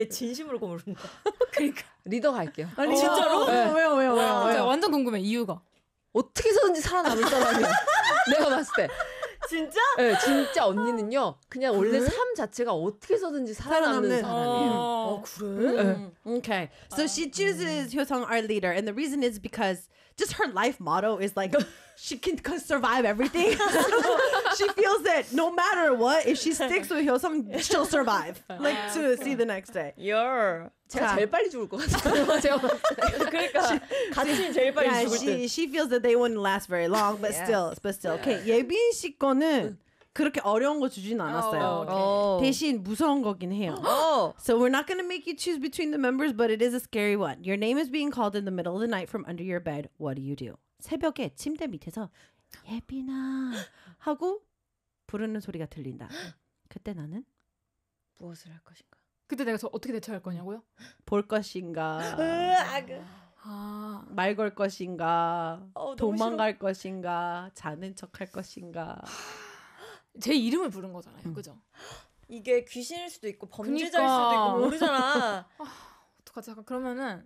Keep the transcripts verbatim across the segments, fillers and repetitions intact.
진심으로 고른다. 그러니까 리더 갈게요. 아니 진짜로? 네. 왜요 왜요 왜요? 진짜 완전 궁금해 이유가. 어떻게 해서든지 살아남을 사람이야. 내가 봤을 때. 진짜? 네, 진짜 언니는요. 그냥 원래 그래? 삶 자체가 어떻게 해서든지 살아남는 살아남는. 사람이에요. 어, 그래? Mm, okay. So she chooses Hyosung, our leader, and the reason is because just her life motto is like she can c- survive everything. So she feels that no matter what, if she sticks with Hyosung, she'll survive. Like to see the next day. 열. 제가 자. 제일 빨리 죽을 것 같아요. 제가 그러니까 같이 제일 빨리 Yeah, 죽을 때. she she feels that they wouldn't last very long, but Yes. still, but still. Okay, 예빈 씨 거는 그렇게 어려운 거 주진 않았어요. 어. 대신 무서운 거긴 해요. 어. So we're not going to make you choose between the members, but it is a scary one. Your name is being called in the middle of the night from under your bed. What do you do? 새벽에 침대 밑에서 예빈아 하고 부르는 소리가 들린다. 그때 나는 무엇을 할 것인가? 그때 내가 저 어떻게 대처할 거냐고요? 볼 것인가, 으악. 아 말 걸 것인가, 어, 너무 도망갈 것인가, 자는 척할 것인가. 제 이름을 부른 거잖아요, 그죠? 이게 귀신일 수도 있고 범죄자일 그니까. 수도 있고 모르잖아. 어떡하지? 잠깐 그러면은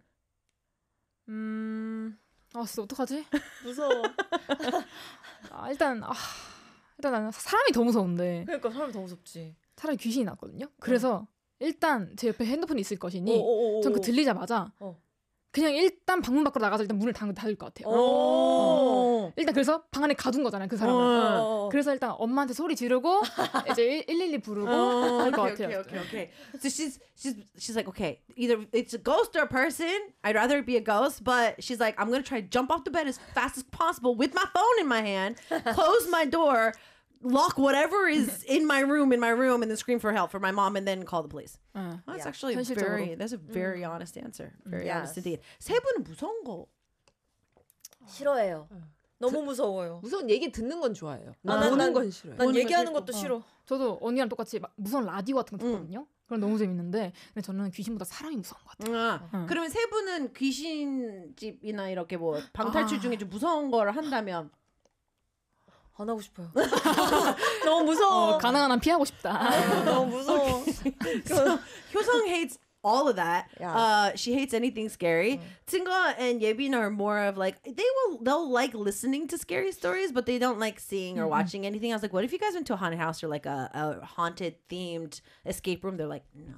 음, 아 진짜 어떡하지? 무서워. 아, 일단 아 일단 나는 사람이 더 무서운데 그러니까 사람이 더 무섭지. 차라리 귀신이 낫거든요. 그래서 일단 제 옆에 핸드폰이 있을 것이니 오, 오, 오, 전 그 오. 들리자마자 어. 그냥 일단 방문 밖으로 나가서 일단 문을 닫, 닫을 것 같아요. 오. 일단 그래서 방 안에 가둔 거잖아요, 그 사람을. 어. 그래서 일단 엄마한테 소리 지르고 이제 일일이 부르고 할 것 okay, 같아요. okay, okay, okay. So she's she's she's like, okay, either it's a ghost or a person. I'd rather it be a ghost, but she's like, I'm gonna try to jump off the bed as fast as possible with my phone in my hand, close my door, lock whatever is in my room in my room, and then scream for help for my mom, and then call the police. 응. That's Yeah. actually 현실적으로. very. That's a very honest answer. Very Yes. honest indeed. 세 분은 무서운 거. 싫어해요. 너무 무서워요. 무서운 얘기 듣는 건 좋아해요. 난- 보는 난- 건 싫어요. 난 보는 얘기하는 거 것도 싫고. 싫어. 저도 언니랑 똑같이 막 무서운 라디오 같은 거 듣거든요. 그럼 너무 재밌는데 근데 저는 귀신보다 사람이 무서운 것 같아요. 아, 그러면 세 분은 귀신집이나 이렇게 뭐 방탈출 중에 좀 무서운 걸 한다면 안 하고 싶어요. 너무 무서워. 어, 가능한 한 피하고 싶다. 너무 무서워. So Hyosung hates all of that. Yeah. Uh, she hates anything scary. Tsinga and Yebin are more of like they will they'll like listening to scary stories, but they don't like seeing or watching anything. I was like, what if you guys went to a haunted house or like a, a haunted themed escape room? They're like, no.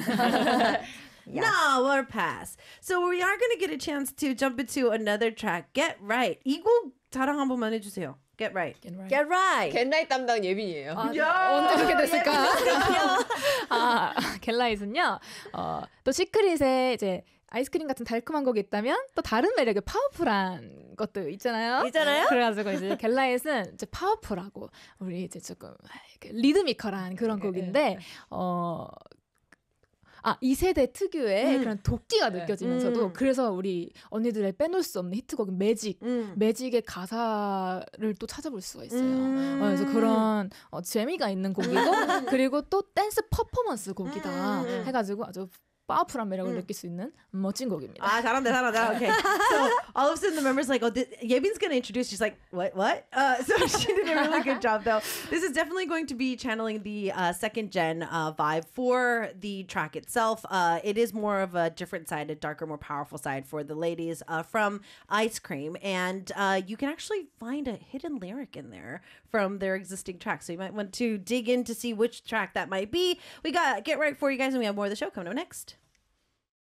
No, or pass. So we are going to get a chance to jump into another track. Get right. 이 곡 자랑 한 번만 해주세요. Get right. Get right. 겟나잇 담당 예빈이에요. 아, 언제 그렇게 됐을까? 아, 겟라잇은요. 어, 또 시크릿에 이제 아이스크림 같은 달콤한 곡이 있다면 또 다른 매력의 파워풀한 것도 있잖아요. 있잖아요. 그래가지고 이제 겟라잇은 이제 파워풀하고 우리 이제 조금 리드미컬한 그런 곡인데 어. 아, 이 세대 특유의 음. 그런 도끼가 느껴지면서도 음. 그래서 우리 언니들의 빼놓을 수 없는 히트곡인 매직 음. 매직의 가사를 또 찾아볼 수가 있어요. 음. 어, 그래서 그런 어, 재미가 있는 곡이고 그리고 또 댄스 퍼포먼스 곡이다 음. 해가지고 아주 파워풀한 매력을 느낄 수 있는 멋진 곡입니다. Ah, 잘한다, 잘한다. Okay. So all of a sudden the member's like, oh, th- Yebin's going to introduce. She's like, what, what? Uh, so she did a really good job, though. This is definitely going to be channeling the uh, second gen uh, vibe for the track itself. Uh, it is more of a different side, a darker, more powerful side for the ladies uh, from Ice Cream. And uh, you can actually find a hidden lyric in there from their existing track. So you might want to dig in to see which track that might be. We got Get Right for you guys, and we have more of the show coming up next.